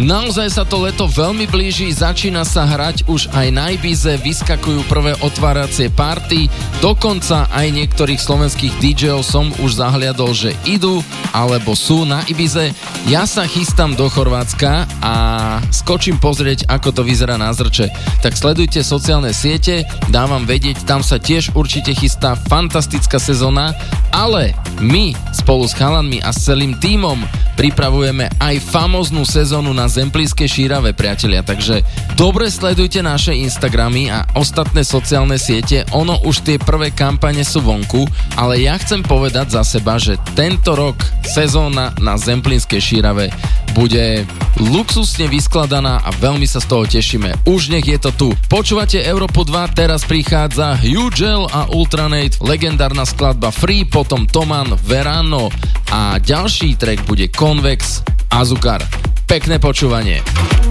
Naozaj sa to leto veľmi blíži, začína sa hrať už aj na Ibize, vyskakujú prvé otváracie party, dokonca aj niektorých slovenských DJov som už zahliadol, že idú alebo sú na Ibize. Ja sa chystám do Chorvátska a skočím pozrieť, ako to vyzerá na Zrče. Tak sledujte sociálne siete, dávam vedieť, tam sa tiež určite chystá fantastická sezóna, ale my spolu s chalanmi a s celým tímom pripravujeme aj famoznú sezónu na Zemplínskej Šírave, priatelia, takže dobre sledujte naše Instagramy a ostatné sociálne siete, ono už tie prvé kampane sú vonku, ale ja chcem povedať za seba, že tento rok sezóna na Zemplínskej Šírave bude luxusne vyskladaná a veľmi sa z toho tešíme. Už nech je to tu. Počúvate Európu 2, teraz prichádza Hugel a Ultranate, legendárna skladba Free, potom Toman, Verano a ďalší track bude Convex, Azúcar. Pekné počúvanie.